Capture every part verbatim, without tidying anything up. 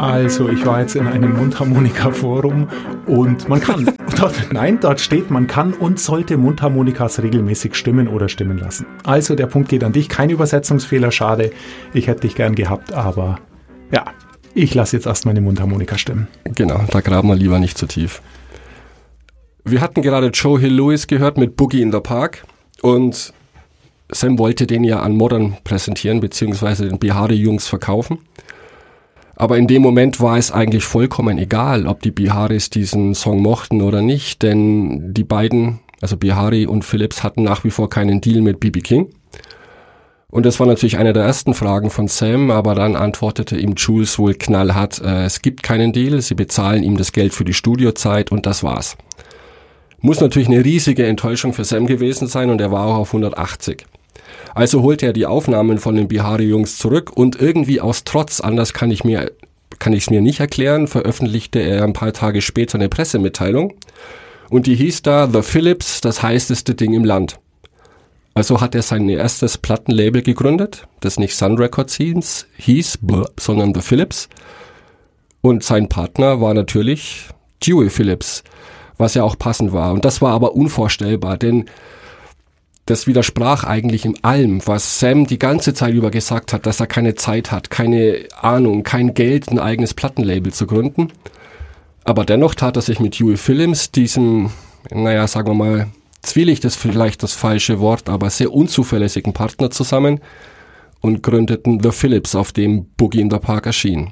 Also, ich war jetzt in einem Mundharmonika-Forum und man kann, dort, nein, dort steht, man kann und sollte Mundharmonikas regelmäßig stimmen oder stimmen lassen. Also, der Punkt geht an dich, kein Übersetzungsfehler, schade, ich hätte dich gern gehabt, aber ja, ich lasse jetzt erst meine Mundharmonika stimmen. Genau, da graben wir lieber nicht zu tief. Wir hatten gerade Joe Hill Lewis gehört mit Boogie in the Park und Sam wollte den ja an Modern präsentieren, beziehungsweise den Bihari-Jungs verkaufen. Aber in dem Moment war es eigentlich vollkommen egal, ob die Biharis diesen Song mochten oder nicht, denn die beiden, also Bihari und Phillips, hatten nach wie vor keinen Deal mit B B King. Und das war natürlich eine der ersten Fragen von Sam, aber dann antwortete ihm Jules wohl knallhart, äh, es gibt keinen Deal, sie bezahlen ihm das Geld für die Studiozeit und das war's. Muss natürlich eine riesige Enttäuschung für Sam gewesen sein und er war auch auf hundertachtzig. Also holte er die Aufnahmen von den Bihari-Jungs zurück und irgendwie aus Trotz, anders kann ich mir, kann ich es mir nicht erklären, veröffentlichte er ein paar Tage später eine Pressemitteilung und die hieß da The Phillips, das heißeste Ding im Land. Also hat er sein erstes Plattenlabel gegründet, das nicht Sun Records hieß, hieß sondern The Phillips und sein Partner war natürlich Dewey Phillips, was ja auch passend war und das war aber unvorstellbar, denn das widersprach eigentlich in allem, was Sam die ganze Zeit über gesagt hat, dass er keine Zeit hat, keine Ahnung, kein Geld, ein eigenes Plattenlabel zu gründen. Aber dennoch tat er sich mit Dewey Phillips, diesem, naja, sagen wir mal, Zwielicht ist vielleicht das falsche Wort, aber sehr unzuverlässigen Partner zusammen und gründeten The Phillips, auf dem Boogie in the Park erschien.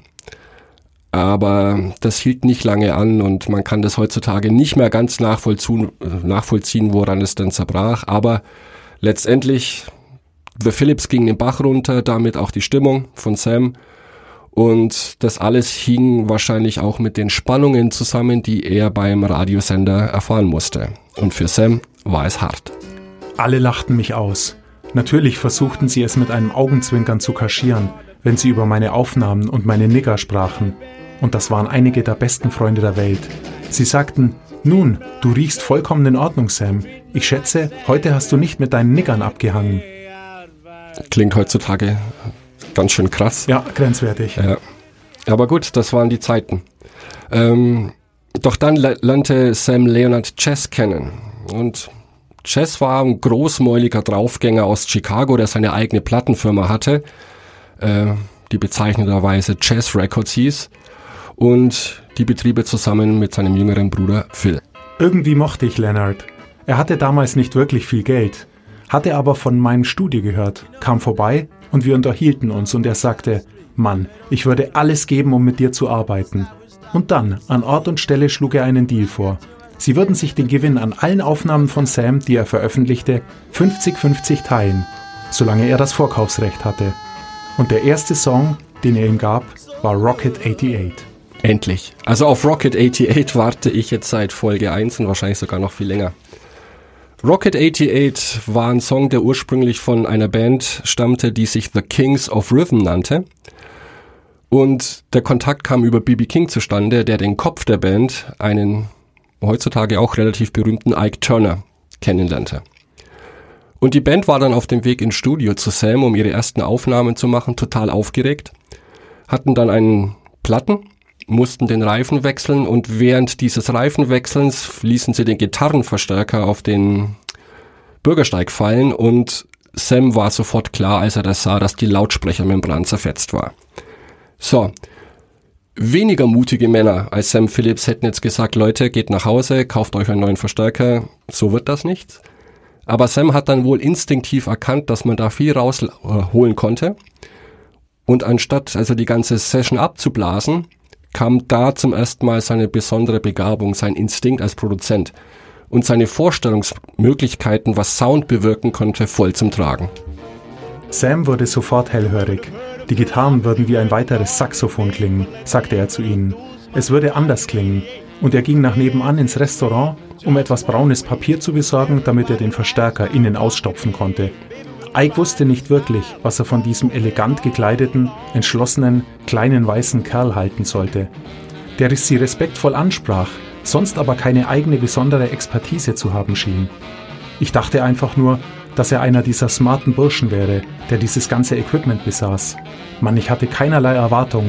Aber das hielt nicht lange an und man kann das heutzutage nicht mehr ganz nachvollziehen, nachvollziehen, woran es denn zerbrach. Aber letztendlich, The Phillips ging den Bach runter, damit auch die Stimmung von Sam. Und das alles hing wahrscheinlich auch mit den Spannungen zusammen, die er beim Radiosender erfahren musste. Und für Sam war es hart. Alle lachten mich aus. Natürlich versuchten sie es mit einem Augenzwinkern zu kaschieren, wenn sie über meine Aufnahmen und meine Nigger sprachen. Und das waren einige der besten Freunde der Welt. Sie sagten, nun, du riechst vollkommen in Ordnung, Sam. Ich schätze, heute hast du nicht mit deinen Niggern abgehangen. Klingt heutzutage ganz schön krass. Ja, grenzwertig. Ja. Aber gut, das waren die Zeiten. Ähm, doch dann lernte Sam Leonard Chess kennen. Und Chess war ein großmäuliger Draufgänger aus Chicago, der seine eigene Plattenfirma hatte, äh, die bezeichnenderweise Chess Records hieß. Und die betrieb er zusammen mit seinem jüngeren Bruder Phil. Irgendwie mochte ich Leonard. Er hatte damals nicht wirklich viel Geld, hatte aber von meinem Studio gehört, kam vorbei und wir unterhielten uns und er sagte, Mann, ich würde alles geben, um mit dir zu arbeiten. Und dann, an Ort und Stelle schlug er einen Deal vor. Sie würden sich den Gewinn an allen Aufnahmen von Sam, die er veröffentlichte, fünfzig fünfzig teilen, solange er das Vorkaufsrecht hatte. Und der erste Song, den er ihm gab, war Rocket achtundachtzig. Endlich. Also auf Rocket achtundachtzig warte ich jetzt seit Folge eins und wahrscheinlich sogar noch viel länger. Rocket achtundachtzig war ein Song, der ursprünglich von einer Band stammte, die sich The Kings of Rhythm nannte. Und der Kontakt kam über B B King zustande, der den Kopf der Band, einen heutzutage auch relativ berühmten Ike Turner, kennenlernte. Und die Band war dann auf dem Weg ins Studio zu Sam, um ihre ersten Aufnahmen zu machen, total aufgeregt, hatten dann einen Platten, mussten den Reifen wechseln und während dieses Reifenwechselns ließen sie den Gitarrenverstärker auf den Bürgersteig fallen und Sam war sofort klar, als er das sah, dass die Lautsprechermembran zerfetzt war. So, weniger mutige Männer als Sam Phillips hätten jetzt gesagt, Leute, geht nach Hause, kauft euch einen neuen Verstärker, so wird das nichts. Aber Sam hat dann wohl instinktiv erkannt, dass man da viel rausholen konnte und anstatt also die ganze Session abzublasen, kam da zum ersten Mal seine besondere Begabung, sein Instinkt als Produzent und seine Vorstellungsmöglichkeiten, was Sound bewirken konnte, voll zum Tragen. Sam wurde sofort hellhörig. Die Gitarren würden wie ein weiteres Saxophon klingen, sagte er zu ihnen. Es würde anders klingen. Und er ging nach nebenan ins Restaurant, um etwas braunes Papier zu besorgen, damit er den Verstärker innen ausstopfen konnte. Ike wusste nicht wirklich, was er von diesem elegant gekleideten, entschlossenen, kleinen weißen Kerl halten sollte, der sie respektvoll ansprach, sonst aber keine eigene besondere Expertise zu haben schien. Ich dachte einfach nur, dass er einer dieser smarten Burschen wäre, der dieses ganze Equipment besaß. Mann, ich hatte keinerlei Erwartungen.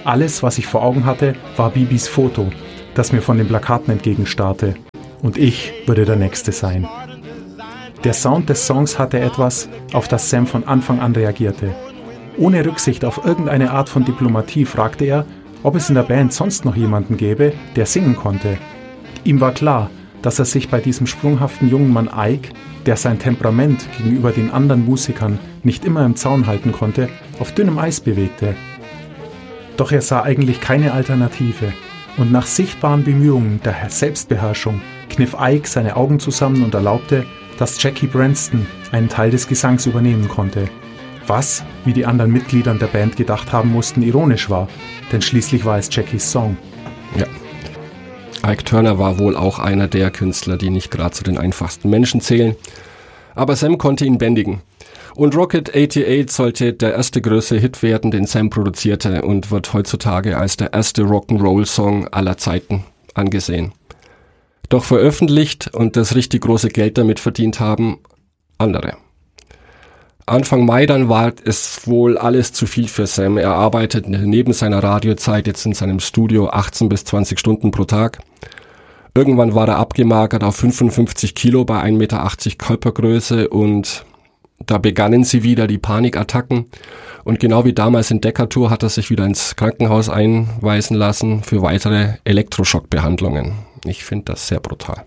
Alles, was ich vor Augen hatte, war Bibis Foto, das mir von den Plakaten entgegenstarrte. Und ich würde der Nächste sein. Der Sound des Songs hatte etwas, auf das Sam von Anfang an reagierte. Ohne Rücksicht auf irgendeine Art von Diplomatie fragte er, ob es in der Band sonst noch jemanden gäbe, der singen konnte. Ihm war klar, dass er sich bei diesem sprunghaften jungen Mann Ike, der sein Temperament gegenüber den anderen Musikern nicht immer im Zaun halten konnte, auf dünnem Eis bewegte. Doch er sah eigentlich keine Alternative, und nach sichtbaren Bemühungen der Selbstbeherrschung kniff Ike seine Augen zusammen und erlaubte, dass Jackie Branston einen Teil des Gesangs übernehmen konnte. Was, wie die anderen Mitglieder der Band gedacht haben mussten, ironisch war, denn schließlich war es Jackies Song. Ja. Ike Turner war wohl auch einer der Künstler, die nicht gerade zu den einfachsten Menschen zählen. Aber Sam konnte ihn bändigen. Und Rocket achtundachtzig sollte der erste größere Hit werden, den Sam produzierte, und wird heutzutage als der erste Rock'n'Roll-Song aller Zeiten angesehen. Doch veröffentlicht und das richtig große Geld damit verdient haben andere. Anfang Mai dann war es wohl alles zu viel für Sam. Er arbeitet neben seiner Radiozeit jetzt in seinem Studio achtzehn bis zwanzig Stunden pro Tag. Irgendwann war er abgemagert auf fünfundfünfzig Kilo bei ein Meter achtzig Körpergröße, und da begannen sie wieder, die Panikattacken. Und genau wie damals in Decatur hat er sich wieder ins Krankenhaus einweisen lassen für weitere Elektroschockbehandlungen. Ich finde das sehr brutal.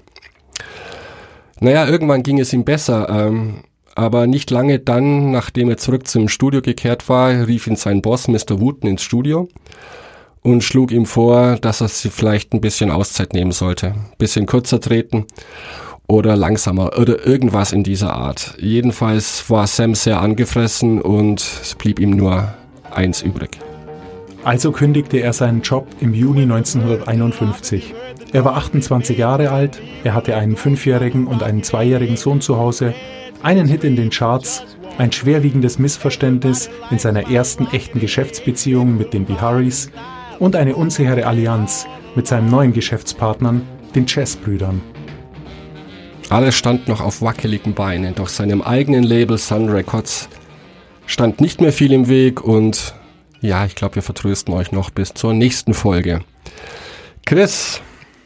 Naja, irgendwann ging es ihm besser, ähm, aber nicht lange dann, nachdem er zurück zum Studio gekehrt war, rief ihn sein Boss Mister Wooten ins Studio und schlug ihm vor, dass er sich vielleicht ein bisschen Auszeit nehmen sollte, ein bisschen kürzer treten oder langsamer oder irgendwas in dieser Art. Jedenfalls war Sam sehr angefressen und es blieb ihm nur eins übrig. Also kündigte er seinen Job im Juni neunzehnhunderteinundfünfzig. Er war achtundzwanzig Jahre alt, er hatte einen fünfjährigen und einen zweijährigen Sohn zu Hause, einen Hit in den Charts, ein schwerwiegendes Missverständnis in seiner ersten echten Geschäftsbeziehung mit den Biharis und eine unsichere Allianz mit seinen neuen Geschäftspartnern, den Chess-Brüdern. Alles stand noch auf wackeligen Beinen, doch seinem eigenen Label Sun Records stand nicht mehr viel im Weg, und ja, ich glaube, wir vertrösten euch noch bis zur nächsten Folge. Chris,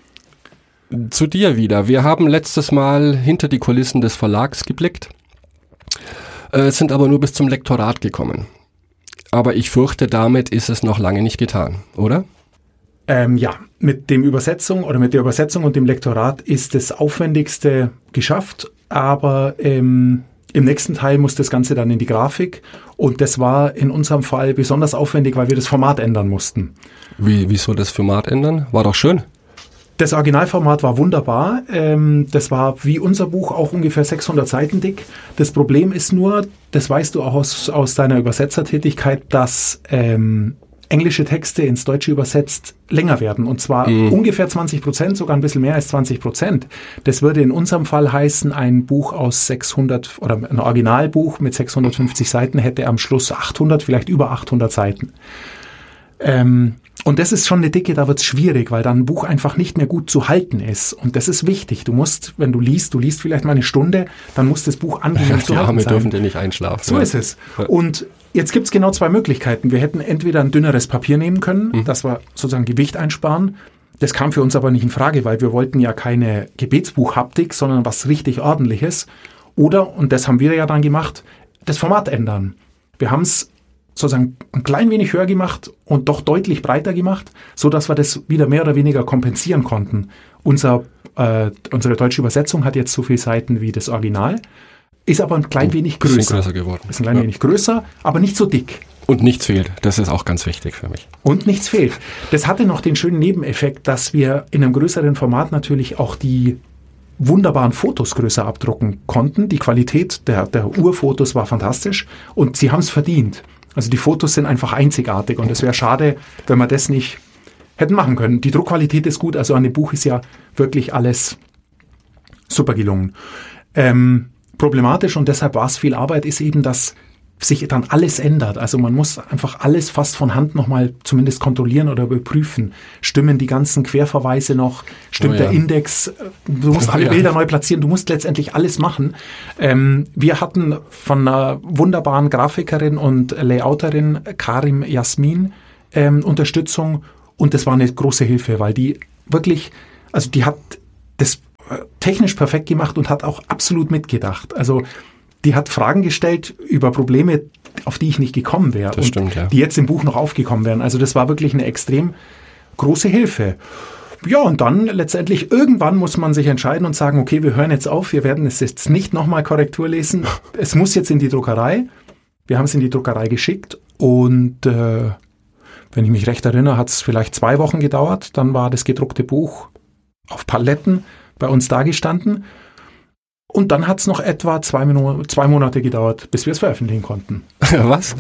zu dir wieder. Wir haben letztes Mal hinter die Kulissen des Verlags geblickt, äh, sind aber nur bis zum Lektorat gekommen. Aber ich fürchte, damit ist es noch lange nicht getan, oder? Ähm, ja, mit dem Übersetzung oder mit der Übersetzung und dem Lektorat ist das Aufwendigste geschafft, aber ähm, im nächsten Teil muss das Ganze dann in die Grafik, und das war in unserem Fall besonders aufwendig, weil wir das Format ändern mussten. Wie, wieso das Format ändern? War doch schön. Das Originalformat war wunderbar. Ähm, das war wie unser Buch auch ungefähr sechshundert Seiten dick. Das Problem ist nur, das weißt du auch aus, aus deiner Übersetzertätigkeit, dass ähm, englische Texte ins Deutsche übersetzt länger werden, und zwar mhm. ungefähr zwanzig Prozent, sogar ein bisschen mehr als zwanzig Prozent. Das würde in unserem Fall heißen, ein Buch aus sechshundert oder ein Originalbuch mit sechshundertfünfzig Seiten hätte am Schluss achthundert, vielleicht über achthundert Seiten. Ähm, und das ist schon eine Dicke, da wird es schwierig, weil dann ein Buch einfach nicht mehr gut zu halten ist. Und das ist wichtig. Du musst, wenn du liest, du liest vielleicht mal eine Stunde, dann muss das Buch angenehm zu halten sein. Die Arme dürfen dir nicht einschlafen. So ist es. Und jetzt gibt es genau zwei Möglichkeiten. Wir hätten entweder ein dünneres Papier nehmen können, mhm. dass wir sozusagen Gewicht einsparen. Das kam für uns aber nicht in Frage, weil wir wollten ja keine Gebetsbuch-Haptik, sondern was richtig Ordentliches. Oder, und das haben wir ja dann gemacht, das Format ändern. Wir haben es sozusagen ein klein wenig höher gemacht und doch deutlich breiter gemacht, so dass wir das wieder mehr oder weniger kompensieren konnten. Unser, äh, unsere deutsche Übersetzung hat jetzt so viele Seiten wie das Original, ist aber ein klein wenig größer. Ist größer geworden. Ist ein klein ja. wenig größer, aber nicht so dick. Und nichts fehlt. Das ist auch ganz wichtig für mich. Und nichts fehlt. Das hatte noch den schönen Nebeneffekt, dass wir in einem größeren Format natürlich auch die wunderbaren Fotos größer abdrucken konnten. Die Qualität der, der Urfotos war fantastisch und sie haben es verdient. Also die Fotos sind einfach einzigartig und es wäre schade, wenn wir das nicht hätten machen können. Die Druckqualität ist gut, also an dem Buch ist ja wirklich alles super gelungen. Ähm, problematisch, und deshalb war es viel Arbeit, ist eben, dass sich dann alles ändert. Also man muss einfach alles fast von Hand nochmal zumindest kontrollieren oder überprüfen. Stimmen die ganzen Querverweise noch? Stimmt oh ja. der Index? Du musst alle oh ja. Bilder neu platzieren. Du musst letztendlich alles machen. Ähm, wir hatten von einer wunderbaren Grafikerin und Layouterin, Karim Jasmin, ähm, Unterstützung und das war eine große Hilfe, weil die wirklich, also die hat das technisch perfekt gemacht und hat auch absolut mitgedacht. Also die hat Fragen gestellt über Probleme, auf die ich nicht gekommen wäre und stimmt, ja. die jetzt im Buch noch aufgekommen wären. Also das war wirklich eine extrem große Hilfe. Ja, und dann letztendlich irgendwann muss man sich entscheiden und sagen, okay, wir hören jetzt auf, wir werden es jetzt nicht nochmal Korrektur lesen. Es muss jetzt in die Druckerei. Wir haben es in die Druckerei geschickt und äh, wenn ich mich recht erinnere, hat es vielleicht zwei Wochen gedauert. Dann war das gedruckte Buch auf Paletten bei uns dagestanden. Und dann hat es noch etwa zwei, Minu- zwei Monate gedauert, bis wir es veröffentlichen konnten. Was?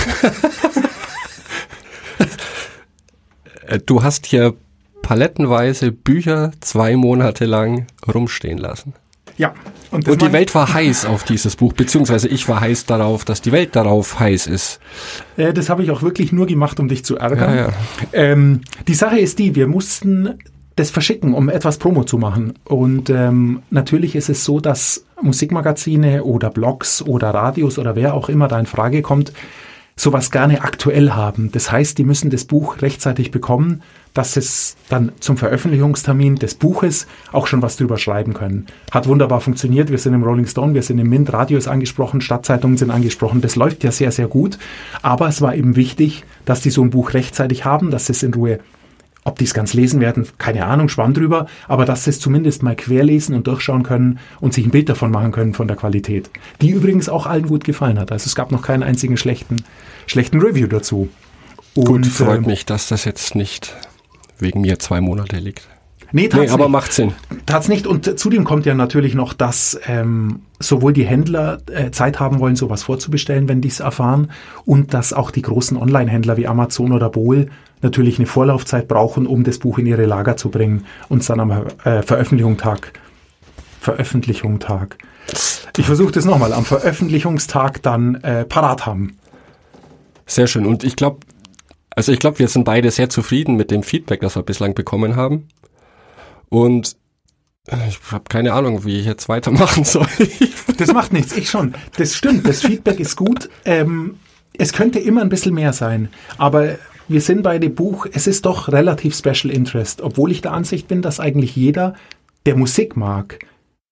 Du hast hier palettenweise Bücher zwei Monate lang rumstehen lassen. Ja. Und, und die Welt war heiß auf dieses Buch, beziehungsweise ich war heiß darauf, dass die Welt darauf heiß ist. Äh, das habe ich auch wirklich nur gemacht, um dich zu ärgern. Ja, ja. Ähm, die Sache ist die, wir mussten das verschicken, um etwas Promo zu machen. Und ähm, natürlich ist es so, dass Musikmagazine oder Blogs oder Radios oder wer auch immer da in Frage kommt, sowas gerne aktuell haben. Das heißt, die müssen das Buch rechtzeitig bekommen, dass es dann zum Veröffentlichungstermin des Buches auch schon was drüber schreiben können. Hat wunderbar funktioniert. Wir sind im Rolling Stone, wir sind im Mint, Radio ist angesprochen, Stadtzeitungen sind angesprochen. Das läuft ja sehr, sehr gut. Aber es war eben wichtig, dass die so ein Buch rechtzeitig haben, dass sie es in Ruhe, ob die es ganz lesen werden, keine Ahnung, schwamm drüber, aber dass sie es zumindest mal querlesen und durchschauen können und sich ein Bild davon machen können von der Qualität. Die übrigens auch allen gut gefallen hat. Also es gab noch keinen einzigen schlechten, schlechten Review dazu. Und, gut, freut äh, mich, dass das jetzt nicht wegen mir zwei Monate liegt. Nee, tat's nee aber nicht. macht Sinn. Tat's nicht. Und zudem kommt ja natürlich noch, dass ähm, sowohl die Händler äh, Zeit haben wollen, sowas vorzubestellen, wenn die es erfahren, und dass auch die großen Online-Händler wie Amazon oder Bol natürlich eine Vorlaufzeit brauchen, um das Buch in ihre Lager zu bringen und es dann am äh, Veröffentlichungstag, Veröffentlichungstag, ich versuche das nochmal, am Veröffentlichungstag dann äh, parat haben. Sehr schön. Und ich glaube, also ich glaube, wir sind beide sehr zufrieden mit dem Feedback, das wir bislang bekommen haben. Und ich habe keine Ahnung, wie ich jetzt weitermachen soll. Das macht nichts, ich schon. Das stimmt, das Feedback ist gut. Ähm, es könnte immer ein bisschen mehr sein, aber wir sind bei dem Buch, es ist doch relativ Special Interest, obwohl ich der Ansicht bin, dass eigentlich jeder, der Musik mag,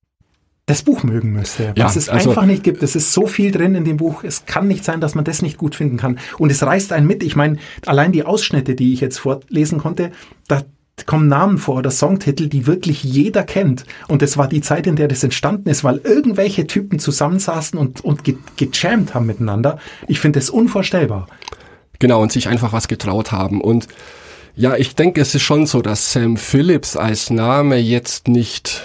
das Buch mögen müsste. Ja, was es also einfach nicht gibt. Es ist so viel drin in dem Buch. Es kann nicht sein, dass man das nicht gut finden kann. Und es reißt einen mit. Ich meine, allein die Ausschnitte, die ich jetzt vorlesen konnte, da kommen Namen vor oder Songtitel, die wirklich jeder kennt. Und das war die Zeit, in der das entstanden ist, weil irgendwelche Typen zusammensaßen und, und ge- gejammt haben miteinander. Ich finde das unvorstellbar. Genau, und sich einfach was getraut haben. Und ja, ich denke, es ist schon so, dass Sam Phillips als Name jetzt nicht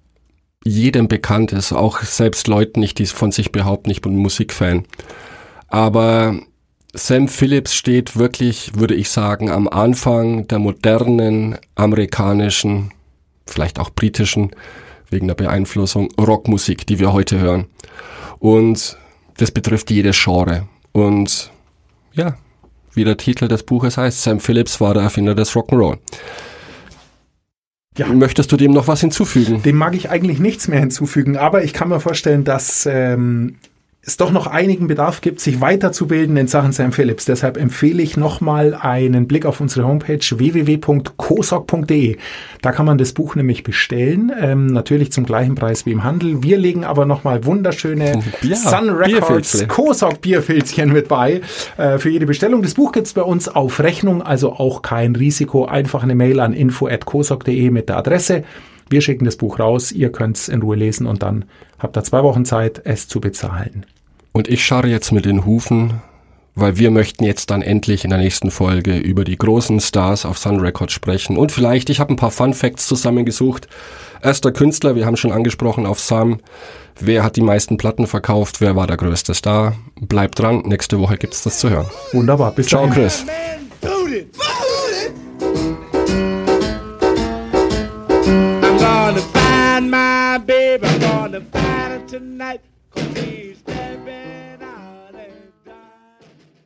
jedem bekannt ist, auch selbst Leuten nicht, die von sich behaupten, ich bin Musikfan. Aber Sam Phillips steht wirklich, würde ich sagen, am Anfang der modernen, amerikanischen, vielleicht auch britischen, wegen der Beeinflussung, Rockmusik, die wir heute hören. Und das betrifft jedes Genre. Und ja, wie der Titel des Buches heißt, Sam Phillips war der Erfinder des Rock'n'Roll. Ja. Möchtest du dem noch was hinzufügen? Dem mag ich eigentlich nichts mehr hinzufügen, aber ich kann mir vorstellen, dass ähm, es doch noch einigen Bedarf gibt, sich weiterzubilden in Sachen Sam Phillips. Deshalb empfehle ich nochmal einen Blick auf unsere Homepage w w w punkt kosok punkt d e. Da kann man das Buch nämlich bestellen, ähm, natürlich zum gleichen Preis wie im Handel. Wir legen aber nochmal wunderschöne ja, Sun Records Kosok Bierfilzchen mit bei äh, für jede Bestellung. Das Buch gibt's bei uns auf Rechnung, also auch kein Risiko. Einfach eine Mail an info at kosok punkt d e mit der Adresse. Wir schicken das Buch raus, ihr könnt es in Ruhe lesen und dann habt ihr zwei Wochen Zeit, es zu bezahlen. Und ich scharre jetzt mit den Hufen, weil wir möchten jetzt dann endlich in der nächsten Folge über die großen Stars auf Sun Records sprechen. Und vielleicht, ich habe ein paar Fun Facts zusammengesucht. Erster Künstler, wir haben schon angesprochen auf Sun. Wer hat die meisten Platten verkauft? Wer war der größte Star? Bleibt dran, nächste Woche gibt's das zu hören. Wunderbar, bis Ciao, dahin. Chris. I'm gonna find my baby, I'm gonna find her tonight, 'cause she's stepping out and down.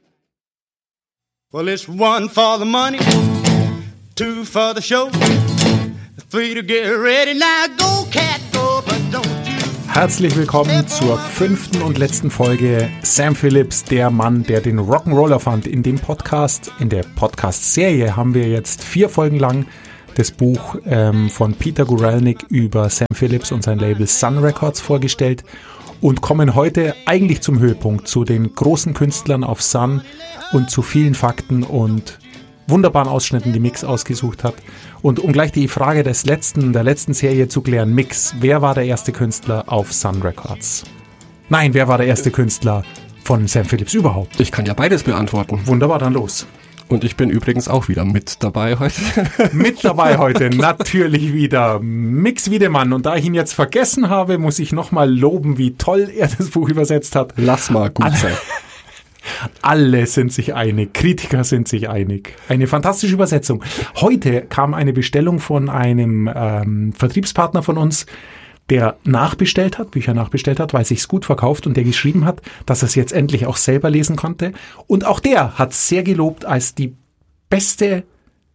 Well, it's one for the money, two for the show, three to get ready. Now go, cat, go, but don't you Herzlich willkommen zur fünften und letzten Folge Sam Phillips, der Mann, der den Rock'n'Roll erfand. In dem Podcast, in der Podcast-Serie haben wir jetzt vier Folgen lang das Buch ähm, von Peter Guralnick über Sam Phillips und sein Label Sun Records vorgestellt und kommen heute eigentlich zum Höhepunkt, zu den großen Künstlern auf Sun und zu vielen Fakten und wunderbaren Ausschnitten, die Mix ausgesucht hat. Und um gleich die Frage des letzten, der letzten Serie zu klären, Mix, wer war der erste Künstler auf Sun Records? Nein, wer war der erste Künstler von Sam Phillips überhaupt? Ich kann ja beides beantworten. Wunderbar, dann los. Und ich bin übrigens auch wieder mit dabei heute. Mit dabei heute, natürlich wieder Mix Wiedemann. Und da ich ihn jetzt vergessen habe, muss ich nochmal loben, wie toll er das Buch übersetzt hat. Lass mal gut sein. Alle sind sich einig, Kritiker sind sich einig. Eine fantastische Übersetzung. Heute kam eine Bestellung von einem ähm, Vertriebspartner von uns, der nachbestellt hat, Bücher nachbestellt hat, weil sich's gut verkauft und der geschrieben hat, dass er es jetzt endlich auch selber lesen konnte. Und auch der hat sehr gelobt als die beste,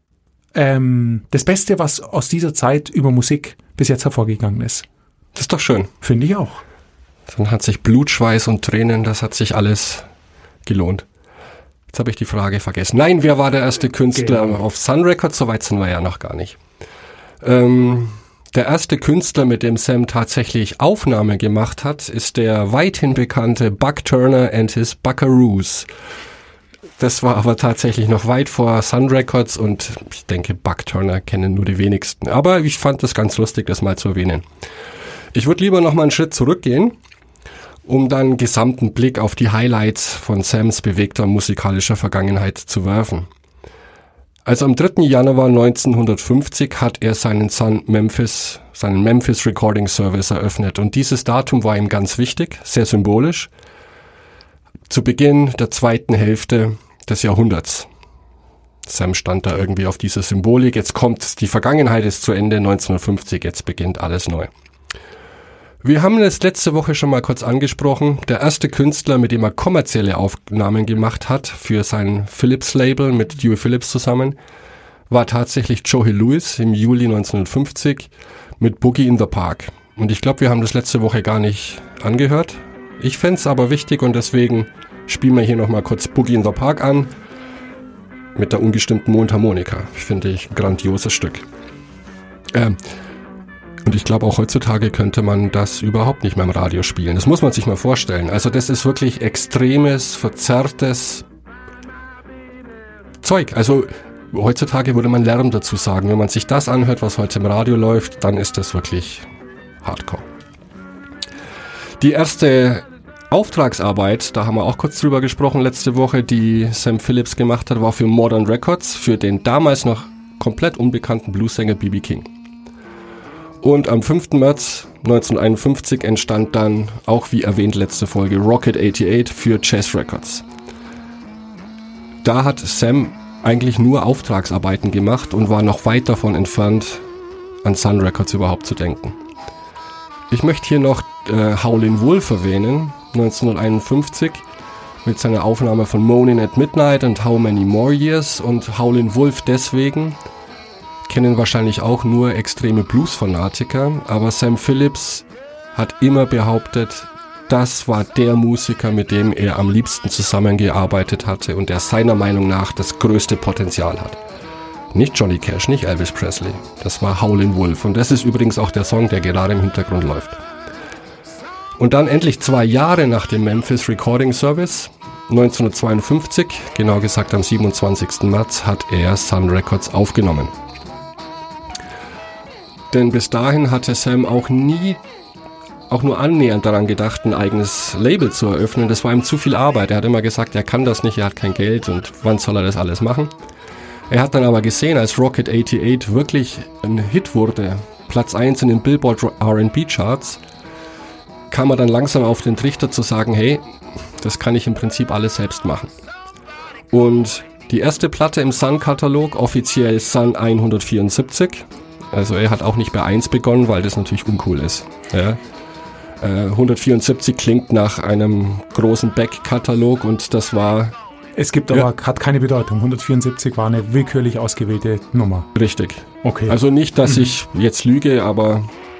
ähm, das Beste, was aus dieser Zeit über Musik bis jetzt hervorgegangen ist. Das ist doch schön. Finde ich auch. Dann hat sich Blut, Schweiß und Tränen, das hat sich alles gelohnt. Jetzt habe ich die Frage vergessen. Nein, wer war der erste Künstler genau. auf Sun Records? So weit sind wir ja noch gar nicht. Ähm, der erste Künstler, mit dem Sam tatsächlich Aufnahme gemacht hat, ist der weithin bekannte Buck Turner and his Buckaroos. Das war aber tatsächlich noch weit vor Sun Records und ich denke, Buck Turner kennen nur die wenigsten. Aber ich fand das ganz lustig, das mal zu erwähnen. Ich würde lieber noch mal einen Schritt zurückgehen, um dann gesamten Blick auf die Highlights von Sams bewegter musikalischer Vergangenheit zu werfen. Also am dritten Januar neunzehnhundertfünfzig hat er seinen Sun Memphis, seinen Memphis Recording Service eröffnet und dieses Datum war ihm ganz wichtig, sehr symbolisch, zu Beginn der zweiten Hälfte des Jahrhunderts. Sam stand da irgendwie auf dieser Symbolik, jetzt kommt, die Vergangenheit ist zu Ende, neunzehnhundertfünfzig, jetzt beginnt alles neu. Wir haben es letzte Woche schon mal kurz angesprochen. Der erste Künstler, mit dem er kommerzielle Aufnahmen gemacht hat für sein Philips-Label mit Dewey Phillips zusammen, war tatsächlich Joe Hill Lewis im Juli neunzehnhundertfünfzig mit Boogie in the Park. Und ich glaube, wir haben das letzte Woche gar nicht angehört. Ich fände es aber wichtig und deswegen spielen wir hier nochmal kurz Boogie in the Park an mit der ungestimmten Mundharmonika. Finde ich ein grandioses Stück. Ähm, Und ich glaube, auch heutzutage könnte man das überhaupt nicht mehr im Radio spielen. Das muss man sich mal vorstellen. Also das ist wirklich extremes, verzerrtes Zeug. Also heutzutage würde man Lärm dazu sagen. Wenn man sich das anhört, was heute im Radio läuft, dann ist das wirklich Hardcore. Die erste Auftragsarbeit, da haben wir auch kurz drüber gesprochen letzte Woche, die Sam Phillips gemacht hat, war für Modern Records, für den damals noch komplett unbekannten Bluesänger B B King. Und am fünften März neunzehnhunderteinundfünfzig entstand dann, auch wie erwähnt letzte Folge, Rocket achtundachtzig für Chess Records. Da hat Sam eigentlich nur Auftragsarbeiten gemacht und war noch weit davon entfernt, an Sun Records überhaupt zu denken. Ich möchte hier noch äh, Howlin' Wolf erwähnen, neunzehnhunderteinundfünfzig, mit seiner Aufnahme von Moanin' at Midnight and How Many More Years. Und Howlin' Wolf deswegen, kennen wahrscheinlich auch nur extreme Blues-Fanatiker, aber Sam Phillips hat immer behauptet, das war der Musiker, mit dem er am liebsten zusammengearbeitet hatte und der seiner Meinung nach das größte Potenzial hat. Nicht Johnny Cash, nicht Elvis Presley, das war Howlin' Wolf und das ist übrigens auch der Song, der gerade im Hintergrund läuft. Und dann endlich zwei Jahre nach dem Memphis Recording Service, neunzehnhundertzweiundfünfzig, genau gesagt am siebenundzwanzigsten März, hat er Sun Records aufgenommen. Denn bis dahin hatte Sam auch nie, auch nur annähernd daran gedacht, ein eigenes Label zu eröffnen. Das war ihm zu viel Arbeit. Er hat immer gesagt, er kann das nicht, er hat kein Geld und wann soll er das alles machen? Er hat dann aber gesehen, als Rocket achtundachtzig wirklich ein Hit wurde, Platz eins in den Billboard R and B Charts, kam er dann langsam auf den Trichter zu sagen, hey, das kann ich im Prinzip alles selbst machen. Und die erste Platte im Sun-Katalog, offiziell Sun hundertvierundsiebzig, also er hat auch nicht bei eins begonnen, weil das natürlich uncool ist. Ja. Äh, hundertvierundsiebzig klingt nach einem großen Back-Katalog und das war... Es gibt aber, ja. hat keine Bedeutung. hundertvierundsiebzig war eine willkürlich ausgewählte Nummer. Richtig. Okay. Also nicht, dass mhm. ich jetzt lüge, aber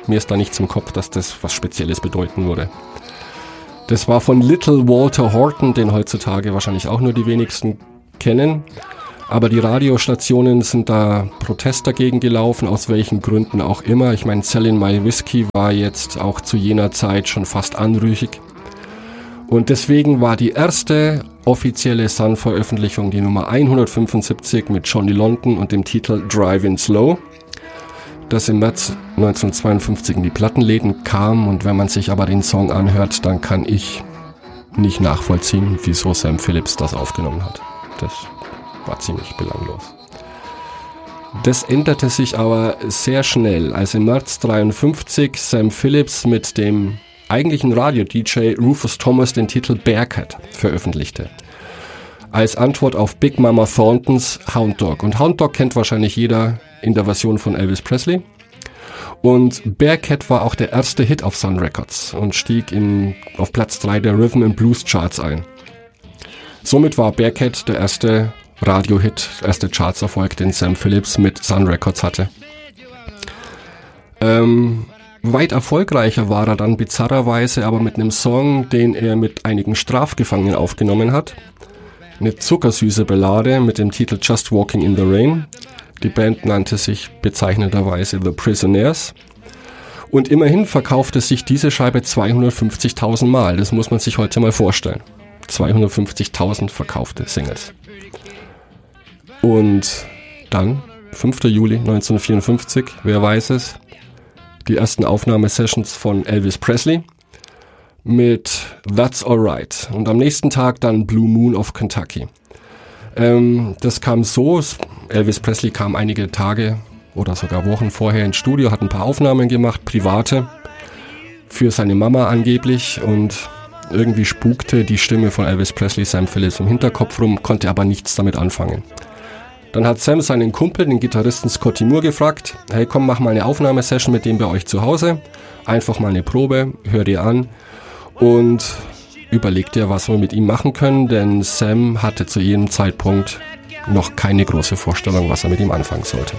mir ist da nichts im Kopf, dass das was Spezielles bedeuten würde. Das war von Little Walter Horton, den heutzutage wahrscheinlich auch nur die wenigsten kennen. Aber die Radiostationen sind da Protest dagegen gelaufen, aus welchen Gründen auch immer. Ich meine, Sellin' My Whiskey war jetzt auch zu jener Zeit schon fast anrüchig. Und deswegen war die erste offizielle Sun-Veröffentlichung die Nummer hundertfünfundsiebzig mit Johnny London und dem Titel Drivin' Slow, das im März neunzehnhundertzweiundfünfzig in die Plattenläden kam. Und wenn man sich aber den Song anhört, dann kann ich nicht nachvollziehen, wieso Sam Phillips das aufgenommen hat. Das war ziemlich belanglos. Das änderte sich aber sehr schnell, als im März dreiundfünfzig Sam Phillips mit dem eigentlichen Radio-D J Rufus Thomas den Titel Bearcat veröffentlichte. Als Antwort auf Big Mama Thorntons Hound Dog. Und Hound Dog kennt wahrscheinlich jeder in der Version von Elvis Presley. Und Bearcat war auch der erste Hit auf Sun Records und stieg in, auf Platz drei der Rhythm and Blues Charts ein. Somit war Bearcat der erste Radio-Hit, der erste Chartserfolg, den Sam Phillips mit Sun Records hatte. Ähm... Weit erfolgreicher war er dann bizarrerweise aber mit einem Song, den er mit einigen Strafgefangenen aufgenommen hat. Eine zuckersüße Ballade mit dem Titel Just Walking in the Rain. Die Band nannte sich bezeichnenderweise The Prisonaires. Und immerhin verkaufte sich diese Scheibe zweihundertfünfzigtausend Mal. Das muss man sich heute mal vorstellen. zweihundertfünfzigtausend verkaufte Singles. Und dann, fünfter Juli neunzehnhundertvierundfünfzig, wer weiß es, die ersten Aufnahmesessions von Elvis Presley mit That's Alright und am nächsten Tag dann Blue Moon of Kentucky. Ähm, das kam so, Elvis Presley kam einige Tage oder sogar Wochen vorher ins Studio, hat ein paar Aufnahmen gemacht, private, für seine Mama angeblich, und irgendwie spukte die Stimme von Elvis Presley Sam Phillips im Hinterkopf rum, konnte aber nichts damit anfangen. Dann hat Sam seinen Kumpel, den Gitarristen Scotty Moore, gefragt, hey komm, mach mal eine Aufnahmesession mit dem bei euch zu Hause, einfach mal eine Probe, hör dir an und überleg dir, was wir mit ihm machen können, denn Sam hatte zu jedem Zeitpunkt noch keine große Vorstellung, was er mit ihm anfangen sollte.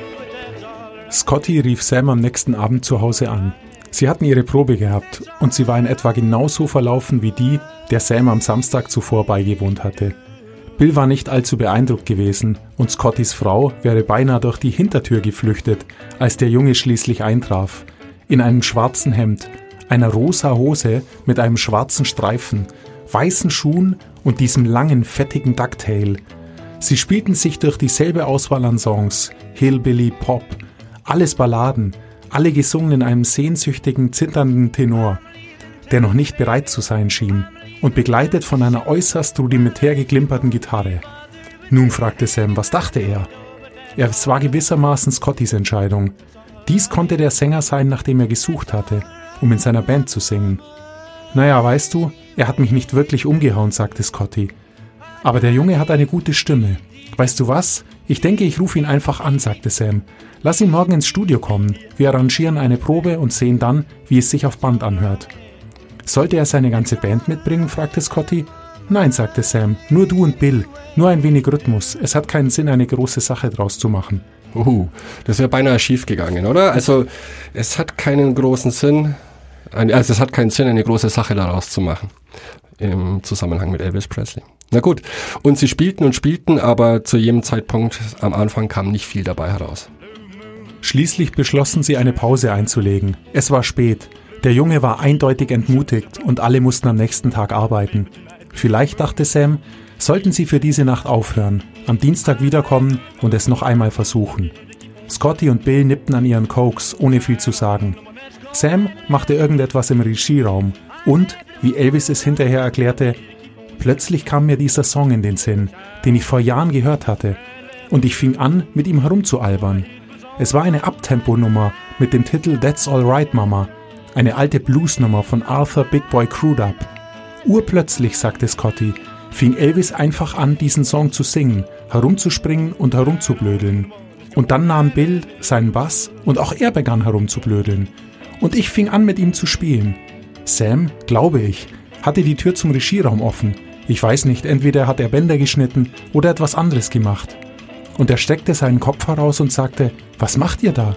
Scotty rief Sam am nächsten Abend zu Hause an. Sie hatten ihre Probe gehabt und sie war in etwa genauso verlaufen wie die, der Sam am Samstag zuvor beigewohnt hatte. Bill war nicht allzu beeindruckt gewesen und Scottys Frau wäre beinahe durch die Hintertür geflüchtet, als der Junge schließlich eintraf. In einem schwarzen Hemd, einer rosa Hose mit einem schwarzen Streifen, weißen Schuhen und diesem langen, fettigen Ducktail. Sie spielten sich durch dieselbe Auswahl an Songs, Hillbilly, Pop, alles Balladen, alle gesungen in einem sehnsüchtigen, zitternden Tenor, der noch nicht bereit zu sein schien, und begleitet von einer äußerst rudimentär geklimperten Gitarre. Nun fragte Sam, was dachte er? Es war gewissermaßen Scottys Entscheidung. Dies konnte der Sänger sein, nach dem er gesucht hatte, um in seiner Band zu singen. Naja, weißt du, er hat mich nicht wirklich umgehauen, sagte Scotty. Aber der Junge hat eine gute Stimme. Weißt du was? Ich denke, ich rufe ihn einfach an, sagte Sam. Lass ihn morgen ins Studio kommen. Wir arrangieren eine Probe und sehen dann, wie es sich auf Band anhört. Sollte er seine ganze Band mitbringen, fragte Scotty. Nein, sagte Sam, nur du und Bill, nur ein wenig Rhythmus. Es hat keinen Sinn, eine große Sache draus zu machen. Uh, das wäre beinahe schief gegangen, oder? Also es hat keinen großen Sinn, also es hat keinen Sinn, eine große Sache daraus zu machen im Zusammenhang mit Elvis Presley. Na gut, und sie spielten und spielten, aber zu jedem Zeitpunkt am Anfang kam nicht viel dabei heraus. Schließlich beschlossen sie, eine Pause einzulegen. Es war spät. Der Junge war eindeutig entmutigt und alle mussten am nächsten Tag arbeiten. Vielleicht, dachte Sam, sollten sie für diese Nacht aufhören, am Dienstag wiederkommen und es noch einmal versuchen. Scotty und Bill nippten an ihren Cokes, ohne viel zu sagen. Sam machte irgendetwas im Regieraum und, wie Elvis es hinterher erklärte, plötzlich kam mir dieser Song in den Sinn, den ich vor Jahren gehört hatte, und ich fing an, mit ihm herumzualbern. Es war eine Uptempo-Nummer mit dem Titel That's Alright Mama, eine alte Bluesnummer von Arthur Big Boy Crudup. Urplötzlich, sagte Scotty, fing Elvis einfach an, diesen Song zu singen, herumzuspringen und herumzublödeln. Und dann nahm Bill seinen Bass und auch er begann herumzublödeln. Und ich fing an, mit ihm zu spielen. Sam, glaube ich, hatte die Tür zum Regieraum offen. Ich weiß nicht, entweder hat er Bänder geschnitten oder etwas anderes gemacht. Und er streckte seinen Kopf heraus und sagte, was macht ihr da?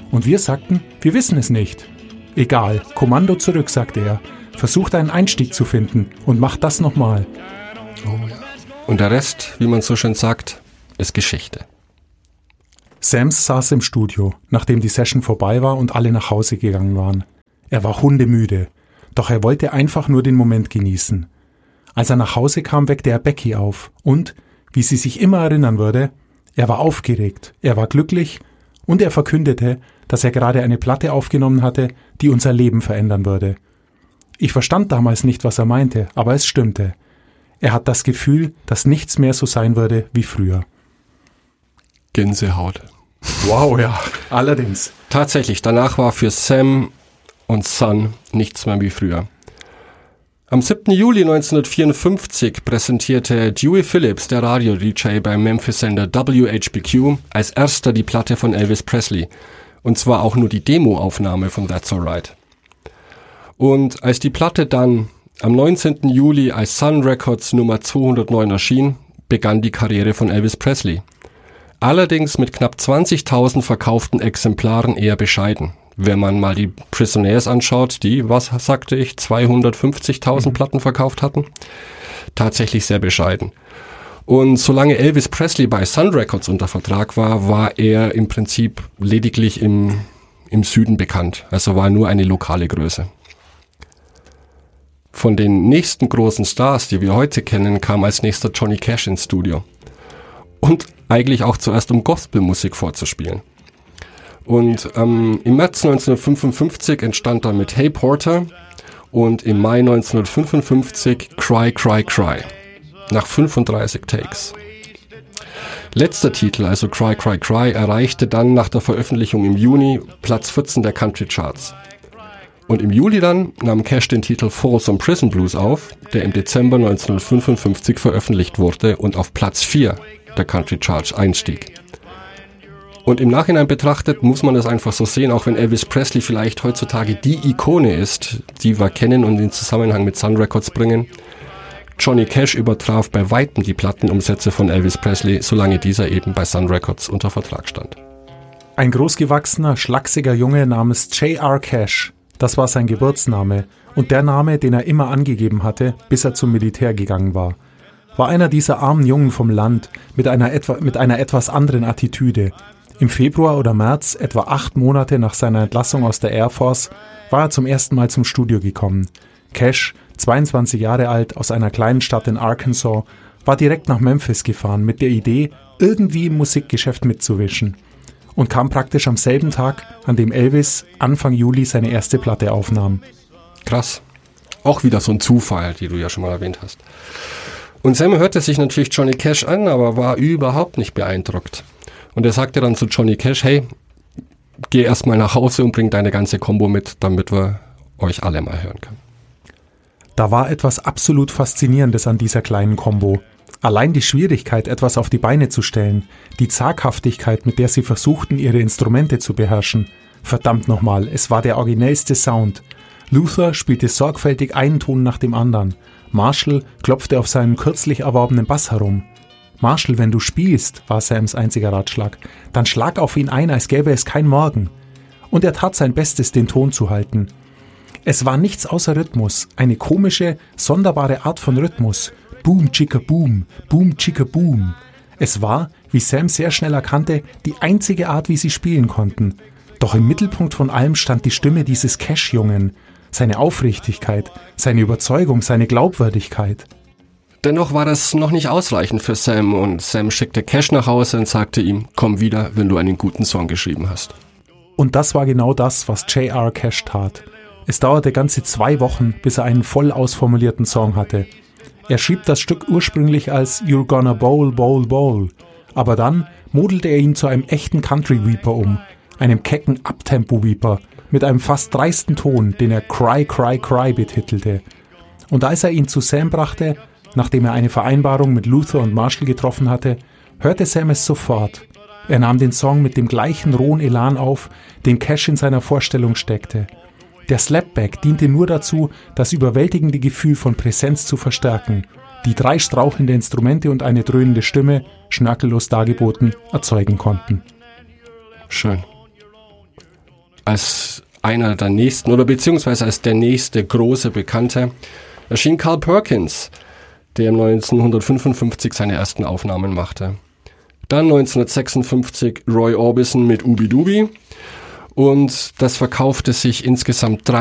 Und wir sagten, wir wissen es nicht. Egal, Kommando zurück, sagte er. Versucht einen Einstieg zu finden und macht das nochmal. Oh ja. Und der Rest, wie man so schön sagt, ist Geschichte. Sams saß im Studio, nachdem die Session vorbei war und alle nach Hause gegangen waren. Er war hundemüde, doch er wollte einfach nur den Moment genießen. Als er nach Hause kam, weckte er Becky auf und, wie sie sich immer erinnern würde, er war aufgeregt, er war glücklich und er verkündete, dass er gerade eine Platte aufgenommen hatte, die unser Leben verändern würde. Ich verstand damals nicht, was er meinte, aber es stimmte. Er hat das Gefühl, dass nichts mehr so sein würde wie früher. Gänsehaut. Wow, ja, allerdings. Tatsächlich, danach war für Sam und Son nichts mehr wie früher. Am siebten Juli neunzehnhundertvierundfünfzig präsentierte Dewey Phillips, der Radio-D J beim Memphis-Sender W H B Q, als erster die Platte von Elvis Presley. Und zwar auch nur die Demo-Aufnahme von That's Alright. Und als die Platte dann am neunzehnten Juli als Sun Records Nummer zweihundertneun erschien, begann die Karriere von Elvis Presley. Allerdings mit knapp zwanzigtausend verkauften Exemplaren eher bescheiden. Wenn man mal die Prisonaires anschaut, die, was sagte ich, zweihundertfünfzigtausend Platten verkauft hatten, tatsächlich sehr bescheiden. Und solange Elvis Presley bei Sun Records unter Vertrag war, war er im Prinzip lediglich im, im Süden bekannt. Also war nur eine lokale Größe. Von den nächsten großen Stars, die wir heute kennen, kam als nächster Johnny Cash ins Studio. Und eigentlich auch zuerst, um Gospelmusik vorzuspielen. Und ähm, im März neunzehnhundertfünfundfünfzig entstand dann mit Hey Porter und im Mai neunzehnhundertfünfundfünfzig Cry, Cry, Cry. Nach fünfunddreißig Takes. Letzter Titel, also Cry, Cry, Cry, erreichte dann nach der Veröffentlichung im Juni Platz vierzehn der Country Charts. Und im Juli dann nahm Cash den Titel Folsom Prison Blues auf, der im Dezember neunzehnhundertfünfundfünfzig veröffentlicht wurde und auf Platz vier der Country Charts einstieg. Und im Nachhinein betrachtet muss man das einfach so sehen, auch wenn Elvis Presley vielleicht heutzutage die Ikone ist, die wir kennen und in Zusammenhang mit Sun Records bringen. Johnny Cash übertraf bei weitem die Plattenumsätze von Elvis Presley, solange dieser eben bei Sun Records unter Vertrag stand. Ein großgewachsener, schlachsiger Junge namens J R Cash, das war sein Geburtsname und der Name, den er immer angegeben hatte, bis er zum Militär gegangen war. War einer dieser armen Jungen vom Land mit einer, etwa, mit einer etwas anderen Attitüde. Im Februar oder März, etwa acht Monate nach seiner Entlassung aus der Air Force, war er zum ersten Mal zum Studio gekommen. Cash, zweiundzwanzig Jahre alt, aus einer kleinen Stadt in Arkansas, war direkt nach Memphis gefahren mit der Idee, irgendwie im Musikgeschäft mitzuwischen. Und kam praktisch am selben Tag, an dem Elvis Anfang Juli seine erste Platte aufnahm. Krass. Auch wieder so ein Zufall, die du ja schon mal erwähnt hast. Und Sam hörte sich natürlich Johnny Cash an, aber war überhaupt nicht beeindruckt. Und er sagte dann zu Johnny Cash, hey, geh erstmal nach Hause und bring deine ganze Combo mit, damit wir euch alle mal hören können. Da war etwas absolut Faszinierendes an dieser kleinen Combo. Allein die Schwierigkeit, etwas auf die Beine zu stellen, die Zaghaftigkeit, mit der sie versuchten, ihre Instrumente zu beherrschen. Verdammt nochmal, es war der originellste Sound. Luther spielte sorgfältig einen Ton nach dem anderen. Marshall klopfte auf seinem kürzlich erworbenen Bass herum. Marshall, wenn du spielst, war Sams einziger Ratschlag, dann schlag auf ihn ein, als gäbe es kein Morgen. Und er tat sein Bestes, den Ton zu halten. Es war nichts außer Rhythmus, eine komische, sonderbare Art von Rhythmus. Boom, chicka boom, boom, chicka boom. Es war, wie Sam sehr schnell erkannte, die einzige Art, wie sie spielen konnten. Doch im Mittelpunkt von allem stand die Stimme dieses Cash-Jungen. Seine Aufrichtigkeit, seine Überzeugung, seine Glaubwürdigkeit. Dennoch war das noch nicht ausreichend für Sam und Sam schickte Cash nach Hause und sagte ihm, komm wieder, wenn du einen guten Song geschrieben hast. Und das war genau das, was J R Cash tat. Es dauerte ganze zwei Wochen, bis er einen voll ausformulierten Song hatte. Er schrieb das Stück ursprünglich als You're Gonna Bowl, Bowl, Bowl. Aber dann modelte er ihn zu einem echten Country-Weeper um, einem kecken Uptempo-Weeper, mit einem fast dreisten Ton, den er Cry, Cry, Cry betitelte. Und als er ihn zu Sam brachte, nachdem er eine Vereinbarung mit Luther und Marshall getroffen hatte, hörte Sam es sofort. Er nahm den Song mit dem gleichen rohen Elan auf, den Cash in seiner Vorstellung steckte. Der Slapback diente nur dazu, das überwältigende Gefühl von Präsenz zu verstärken, die drei strauchelnde Instrumente und eine dröhnende Stimme, schnörkellos dargeboten, erzeugen konnten. Schön. als einer der nächsten oder beziehungsweise als der nächste große Bekannte erschien Carl Perkins, der neunzehnhundertfünfundfünfzig seine ersten Aufnahmen machte. Dann neunzehnhundertsechsundfünfzig Roy Orbison mit Ooby Dooby und das verkaufte sich insgesamt